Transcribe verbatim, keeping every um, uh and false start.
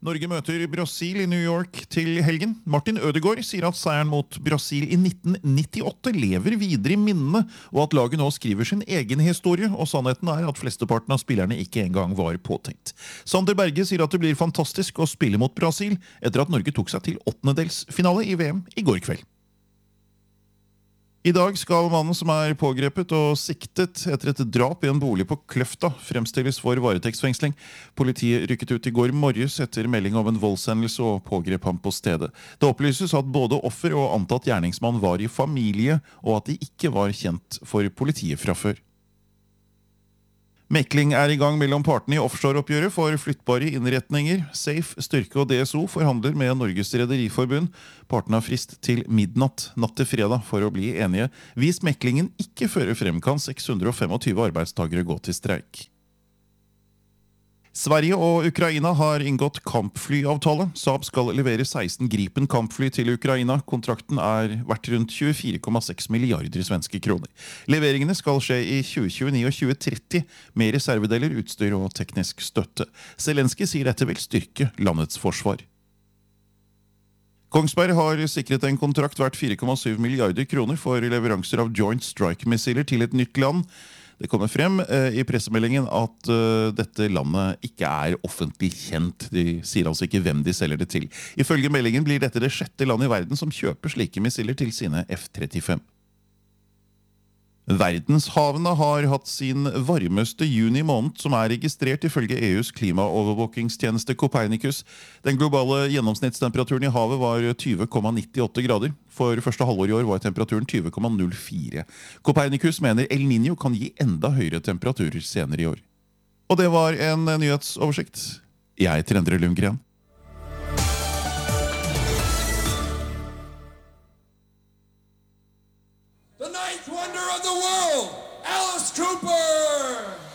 Norge møter Brasil i New York til helgen. Martin Ødegaard sier at seieren mot Brasil i nitten nittiåtte lever videre i minnene, og at laget nå skriver sin egen historie, og sannheten er at flesteparten av spillerne ikke engang var påtenkt. Sander Berge sier at det blir fantastisk å spille mot Brasil, etter at Norge tok seg til åttendedelsfinale i V M i går kveld. I dag skal mannen som er pågrepet og siktet etter et drap i en bolig på Kløfta fremstilles for varetektsfengsling. Politiet rykket ut i går morges etter melding om en voldshendelse og pågrep ham på stedet. Det opplyses at både offer og antatt gjerningsmann var i familie, og at de ikke var kjent for politiet fra før. Mekling er i gang mellom partene i offshoreoppgjøret for flyttbare innretninger. Safe, Styrke og D S O forhandler med Norges Rederiforbund. Partene har frist til midnatt natt til fredag for å bli enige. Hvis meklingen ikke fører frem, kan seks hundre og tjuefem arbeidstagere gå til streik. Sverige og Ukraina har inngått kampflyavtale. Saab skal levere seksten Gripen kampfly til Ukraina. Kontrakten er verdt rundt tjuefire komma seks milliarder svenske kroner. Leveringene skal skje i tjue tjueni og tjue tretti, med reservedeler, utstyr og teknisk støtte. Zelensky sier dette vil styrke landets forsvar. Kongsberg har sikret en kontrakt verdt fire komma syv milliarder kroner for leveranser av Joint Strike-missiler til et nytt land. Det kommer frem eh, i pressemeldingen at eh, dette landet ikke er offentlig kjent. De sier altså ikke hvem de selger det til. Ifølge meldingen blir dette det sjette land i verden som kjøper slike missiler til sine F trettifem. Verdenshavene har hatt sin varmeste juni måned, som er registrert ifølge E U's klimaovervåkingstjeneste Copernicus. Den globale gjennomsnittstemperaturen i havet var tjue komma nittiåtte grader. For første halvår i år var temperaturen tjue komma null fire. Copernicus mener El Niño kan gi enda høyere temperaturer senere i år. Og det var en nyhetsoversikt. Jeg heter Endre Lundgren. The ninth wonder of the world, Alice Cooper!